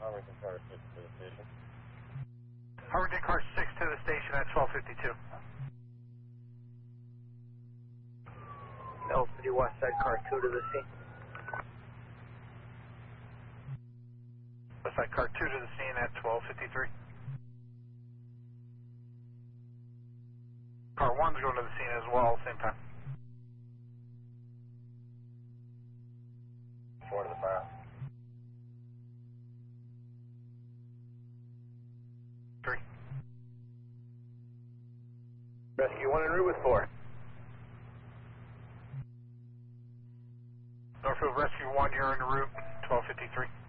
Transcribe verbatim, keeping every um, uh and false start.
Harrington car six to the station. Harrington car six to the station at twelve fifty-two. L fifty West Side car two to the scene. West side car two to the scene at twelve fifty-three. Car one's going to the scene as well, same time. Four to the file. Three. Rescue one en route with four. Northfield Rescue one, you're en route, twelve fifty-three.